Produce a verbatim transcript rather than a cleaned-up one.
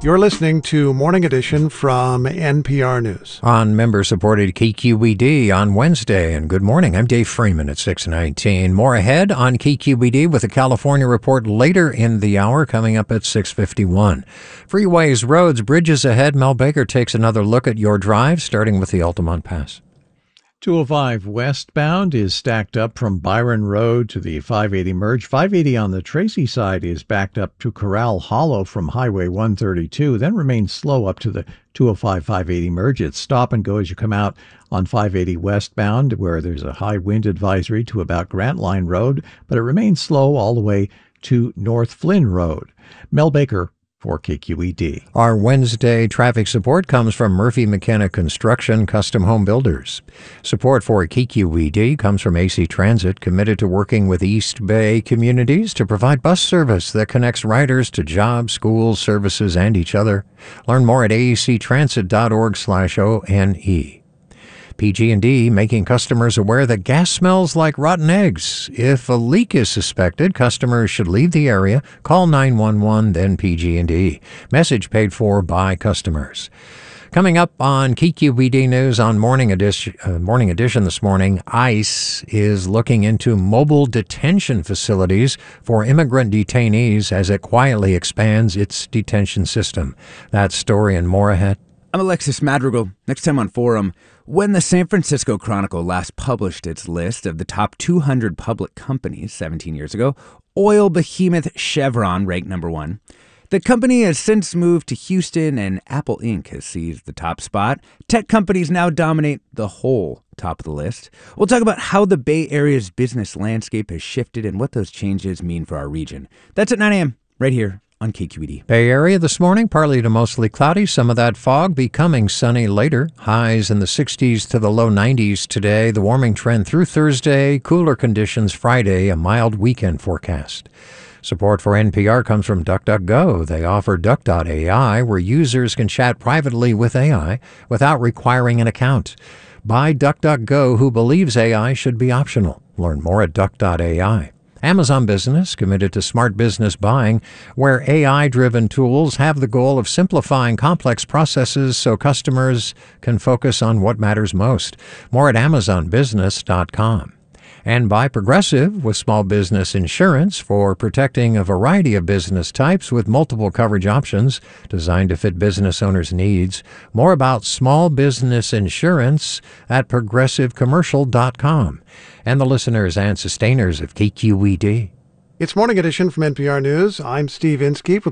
You're listening to Morning Edition from N P R News. On member-supported K Q E D on Wednesday. And good morning, I'm Dave Freeman at six nineteen. More ahead on K Q E D with a California report later in the hour, coming up at six fifty-one. Freeways, roads, bridges ahead. Mel Baker takes another look at your drive, starting with the Altamont Pass. two oh five westbound is stacked up from Byron Road to the five eighty merge. five eighty on the Tracy side is backed up to Corral Hollow from Highway one thirty-two, then remains slow up to the two oh five five eighty merge. It's stop and go as you come out on five eighty westbound, where there's a high wind advisory to about Grant Line Road, but it remains slow all the way to North Flynn Road. Mel Baker for K Q E D. Our Wednesday traffic support comes from Murphy McKenna Construction Custom Home Builders. Support for K Q E D comes from A C Transit, committed to working with East Bay communities to provide bus service that connects riders to jobs, schools, services, and each other. Learn more at a c transit dot org slash O N E. P G and E making customers aware that gas smells like rotten eggs. If a leak is suspected, customers should leave the area, call nine one one, then P G and E. Message paid for by customers. Coming up on K Q E D News on Morning Edition, uh, Morning Edition this morning, ICE is looking into mobile detention facilities for immigrant detainees as it quietly expands its detention system. That story and more ahead. I'm Alexis Madrigal. Next time on Forum, when the San Francisco Chronicle last published its list of the top two hundred public companies seventeen years ago, oil behemoth Chevron ranked number one. The company has since moved to Houston, and Apple Incorporated has seized the top spot. Tech companies now dominate the whole top of the list. We'll talk about how the Bay Area's business landscape has shifted and what those changes mean for our region. That's at nine a.m. right here on K Q E D. Bay Area this morning, partly to mostly cloudy. Some of that fog becoming sunny later. Highs in the sixties to the low nineties today. The warming trend through Thursday. Cooler conditions Friday. A mild weekend forecast. Support for N P R comes from DuckDuckGo. They offer Duck dot A I, where users can chat privately with A I without requiring an account. By DuckDuckGo, who believes A I should be optional. Learn more at Duck dot A I. Amazon Business, committed to smart business buying, where A I-driven tools have the goal of simplifying complex processes so customers can focus on what matters most. More at amazon business dot com. And by Progressive, with small business insurance for protecting a variety of business types with multiple coverage options designed to fit business owners' needs. More about small business insurance at progressive commercial dot com. And the listeners and sustainers of K Q E D. It's Morning Edition from N P R News. I'm Steve Inskeep with